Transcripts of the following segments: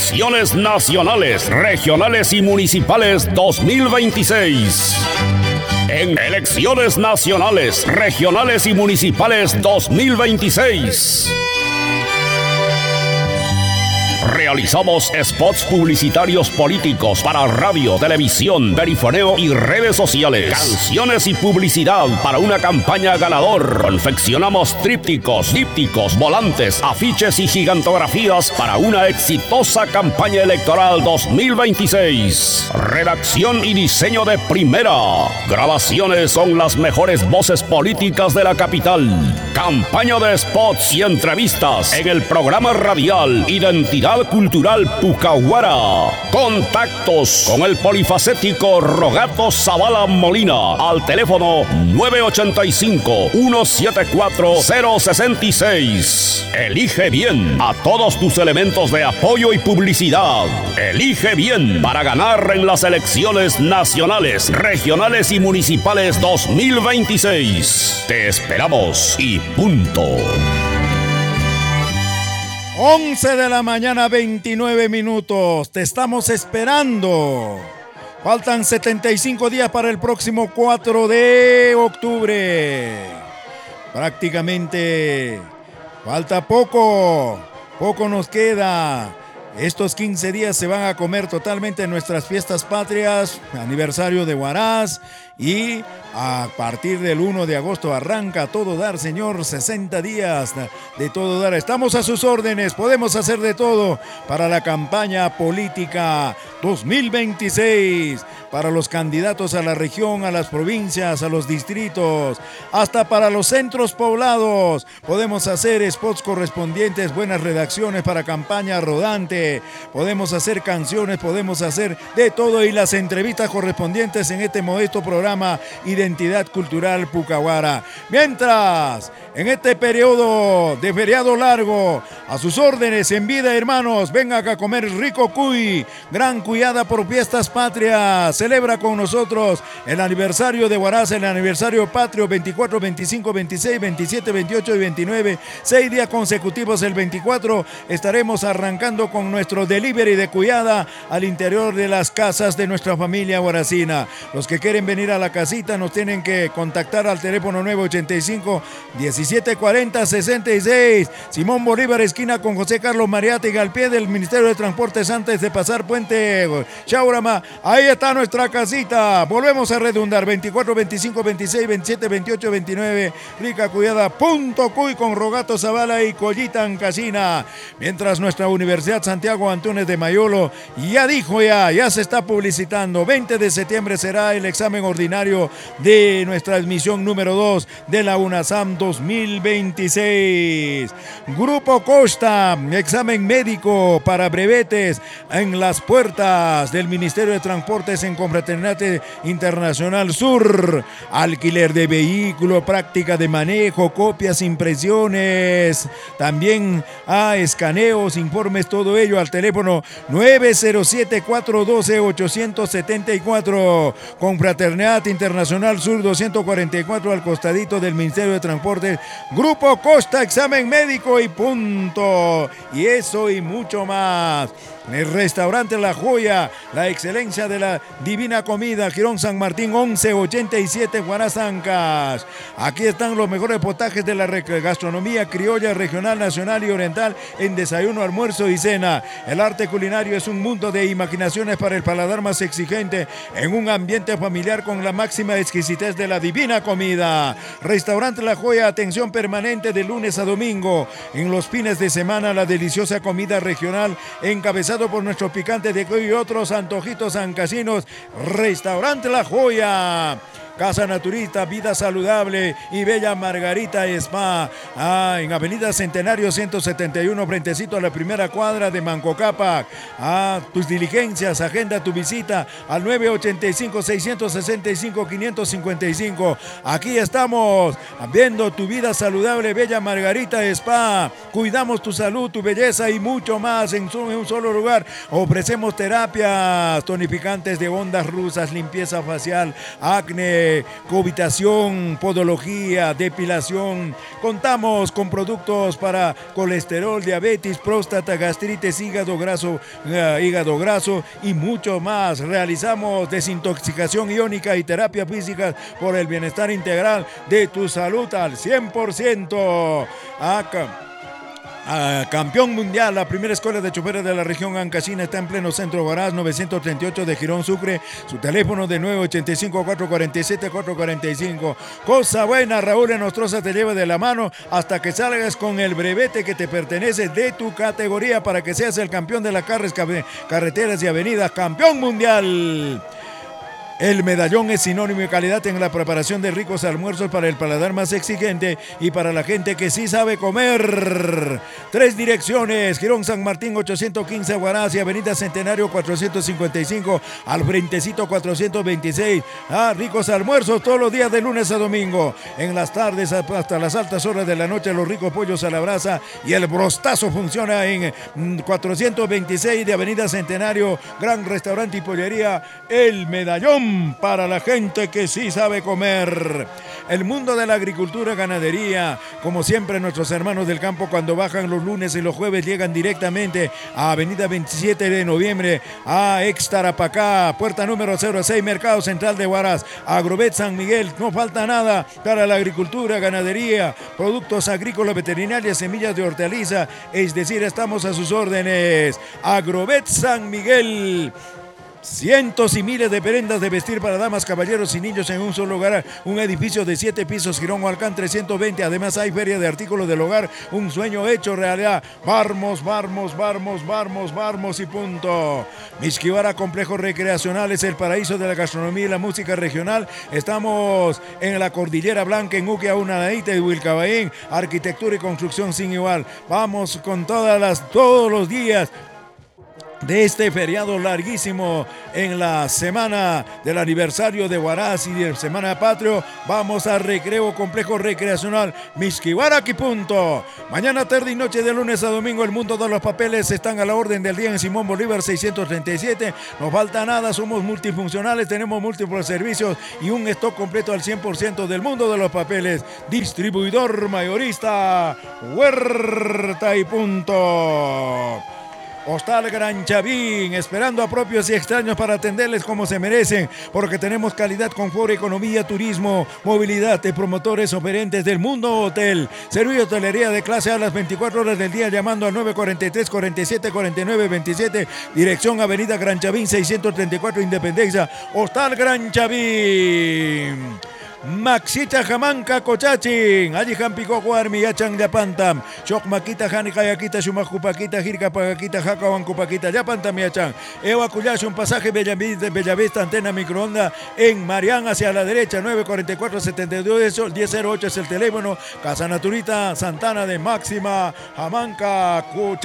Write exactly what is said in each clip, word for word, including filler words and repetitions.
Elecciones nacionales, regionales y municipales dos mil veintiséis. En elecciones nacionales, regionales y municipales dos mil veintiséis. Realizamos spots publicitarios políticos para radio, televisión, perifoneo y redes sociales. Canciones y publicidad para una campaña ganador. Confeccionamos trípticos, dípticos, volantes, afiches y gigantografías para una exitosa campaña electoral dos mil veintiséis. Redacción y diseño de primera. Grabaciones con las mejores voces políticas de la capital. Campaña de spots y entrevistas en el programa radial Identidad Cultural Pucahuara. Contactos con el polifacético Rogato Zavala Molina al teléfono nueve ocho cinco, uno siete cuatro, cero seis seis. Elige bien a todos tus elementos de apoyo y publicidad. Elige bien para ganar en las elecciones nacionales, regionales y municipales dos mil veintiséis. Te esperamos y punto. once de la mañana, veintinueve minutos. Te estamos esperando. Faltan setenta y cinco días para el próximo cuatro de octubre. Prácticamente falta poco. Poco nos queda. Estos quince días se van a comer totalmente nuestras fiestas patrias, aniversario de Huaraz, y a partir del uno de agosto arranca todo dar, señor, sesenta días de todo dar. Estamos a sus órdenes, podemos hacer de todo para la campaña política dos mil veintiséis, para los candidatos a la región, a las provincias, a los distritos, hasta para los centros poblados. Podemos hacer spots correspondientes, buenas redacciones para campaña rodante, podemos hacer canciones, podemos hacer de todo y las entrevistas correspondientes en este modesto programa Identidad Cultural Pucahuara. Mientras, en este periodo de feriado largo, a sus órdenes en vida, hermanos, venga acá a comer rico cuy, gran cuyada por fiestas patrias. Celebra con nosotros el aniversario de Huaraz, el aniversario patrio veinticuatro, veinticinco, veintiséis, veintisiete, veintiocho y veintinueve. Seis días consecutivos. El veinticuatro estaremos arrancando con nuestro delivery de cuyada al interior de las casas de nuestra familia huaracina. Los que quieren venir a la casita nos tienen que contactar al teléfono nueve ochenta y cinco, diecisiete cuarenta, sesenta y seis. Simón Bolívar, esquina con José Carlos Mariátegui, al pie del Ministerio de Transportes antes de pasar Puente Chaurama. Ahí está nuestra casita. Volvemos a redundar: veinticuatro, veinticinco, veintiséis, veintisiete, veintiocho, veintinueve. Rica Cuyada, punto cuy con Rogato Zavala y Collita Casina. Mientras nuestra Universidad Santiago Antúnez de Mayolo ya dijo, ya, ya se está publicitando. veinte de septiembre será el examen ordinario de nuestra admisión número dos de la UNASAM dos mil veintiséis. Grupo Costa, examen médico para brevetes en las puertas del Ministerio de Transportes en Confraternidad Internacional Sur. Alquiler de vehículo, práctica de manejo, copias, impresiones, también a escaneos, informes, todo ello al teléfono nueve cero siete, cuatro uno dos, ocho siete cuatro. Confraternidad Internacional Sur doscientos cuarenta y cuatro, al costadito del Ministerio de Transporte. Grupo Costa, examen médico y punto. Y eso y mucho más. El restaurante La Joya, la excelencia de la divina comida, Girón San Martín once ochenta y siete, Guarazancas. Aquí están los mejores potajes de la gastronomía criolla, regional, nacional y oriental en desayuno, almuerzo y cena. El arte culinario es un mundo de imaginaciones para el paladar más exigente, en un ambiente familiar con la máxima exquisitez de la divina comida. Restaurante La Joya, atención permanente de lunes a domingo. En los fines de semana, la deliciosa comida regional encabezada por nuestro picante de cuy y otros antojitos sancasinos. Restaurante La Joya. Casa Naturista, Vida Saludable y Bella Margarita Spa. Ah, en Avenida Centenario ciento setenta y uno, frentecito a la primera cuadra de Manco Cápac. Ah, tus diligencias, agenda tu visita al nueve ochenta y cinco, seiscientos sesenta y cinco, quinientos cincuenta y cinco. Aquí estamos viendo tu Vida Saludable, Bella Margarita Spa. Cuidamos tu salud, tu belleza y mucho más en un solo lugar. Ofrecemos terapias tonificantes de ondas rusas, limpieza facial, acné, eh, cohabitación, podología, depilación. Contamos con productos para colesterol, diabetes, próstata, gastritis, hígado graso, uh, hígado graso y mucho más. Realizamos desintoxicación iónica y terapia física por el bienestar integral de tu salud al cien por ciento. Acá. Uh, campeón mundial, la primera escuela de choferes de la región Ancashina está en pleno centro Huaraz, novecientos treinta y ocho de Girón, Sucre. Su teléfono de nueve ocho cinco, cuatro cuatro siete, cuatro cuatro cinco. Cosa buena, Raúl Enostroza te lleva de la mano hasta que salgas con el brevete que te pertenece de tu categoría para que seas el campeón de las carreteras y avenidas, campeón mundial. El medallón es sinónimo de calidad en la preparación de ricos almuerzos para el paladar más exigente y para la gente que sí sabe comer. Tres direcciones: Girón San Martín ochocientos quince Huaraz y Avenida Centenario cuatrocientos cincuenta y cinco al frentecito cuatrocientos veintiséis. Ah, ricos almuerzos todos los días de lunes a domingo. En las tardes hasta las altas horas de la noche los ricos pollos a la brasa y el brostazo funciona en cuatrocientos veintiséis de Avenida Centenario. Gran restaurante y pollería El Medallón, para la gente que sí sabe comer. El mundo de la agricultura, ganadería, como siempre nuestros hermanos del campo cuando bajan los lunes y los jueves llegan directamente a Avenida veintisiete de noviembre, a Extarapacá, puerta número cero seis, Mercado Central de Huaraz. Agrovet San Miguel, no falta nada para la agricultura, ganadería, productos agrícolas, veterinarias, semillas de hortaliza, es decir, estamos a sus órdenes. Agrovet San Miguel. Cientos y miles de prendas de vestir para damas, caballeros y niños en un solo lugar. Un edificio de siete pisos, Girón Hualcán trescientos veinte. Además hay feria de artículos del hogar. Un sueño hecho realidad. Vamos, vamos, vamos, vamos, vamos y punto. Mixquihuara, complejos recreacionales, el paraíso de la gastronomía y la música regional. Estamos en la Cordillera Blanca, en Uquia, Unanaíta y Huilcabaín. Arquitectura y construcción sin igual. Vamos con todas las, todos los días de este feriado larguísimo en la semana del aniversario de Huaraz y de Semana Patrio. Vamos a Recreo Complejo Recreacional Mixquihuara, aquí punto. Mañana, tarde y noche de lunes a domingo el mundo de los papeles están a la orden del día en Simón Bolívar seiscientos treinta y siete. No falta nada, somos multifuncionales, tenemos múltiples servicios y un stock completo al cien por ciento del mundo de los papeles. Distribuidor mayorista Huerta y punto. Hostal Gran Chavín, esperando a propios y extraños para atenderles como se merecen, porque tenemos calidad, confort, economía, turismo, movilidad de promotores oferentes del Mundo Hotel. Servicio de hotelería de clase A las veinticuatro horas del día llamando al nueve cuatro tres, cuarenta y siete, cuarenta y nueve veintisiete, dirección Avenida Gran Chavín seiscientos treinta y cuatro Independencia. Hostal Gran Chavín. Maxita Jamanca Cochachin, allí Jampico Guarmi, Yachan Yapantam, Chok Maquita Janica Yaquita, Shumacupaquita, Jirca Pagaquita, Jacaban Cupaquita, Yapantam Yachan, Eva Cuyash, un pasaje Bellavista, Bellavista, antena microonda en Marián hacia la derecha, nueve cuatro cuatro, setenta y dos, diez cero ocho es el teléfono. Casa Naturita Santana de Máxima Jamanca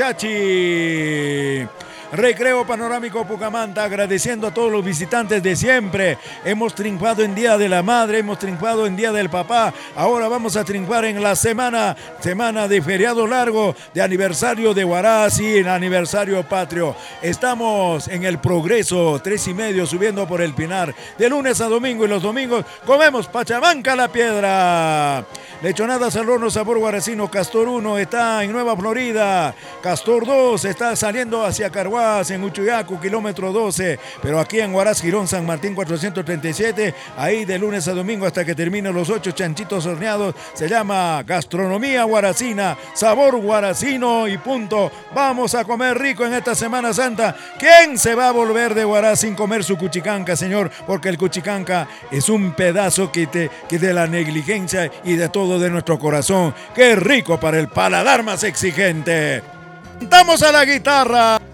Cochachi. Recreo Panorámico Pucamanta, agradeciendo a todos los visitantes de siempre. Hemos triunfado en Día de la Madre, hemos triunfado en Día del Papá. Ahora vamos a triunfar en la semana, semana de feriado largo, de aniversario de Huaraz y en aniversario patrio. Estamos en el Progreso, tres y medio, subiendo por el Pinar. De lunes a domingo y los domingos comemos Pachamanca la Piedra. Lechonadas al horno sabor guaracino. Castor uno está en Nueva Florida. Castor dos está saliendo hacia Carhuaz, en Uchuyacu, kilómetro doce. Pero aquí en Huaraz, Girón San Martín cuatrocientos treinta y siete, ahí de lunes a domingo hasta que terminen los ocho chanchitos horneados. Se llama Gastronomía Huaracina, sabor guaracino y punto. Vamos a comer rico en esta Semana Santa. ¿Quién se va a volver de Huaraz sin comer su cuchicanca, señor? Porque el cuchicanca es un pedazo que, te, que de la negligencia y de todo de nuestro corazón. ¡Qué rico para el paladar más exigente! ¡Cantamos a la guitarra!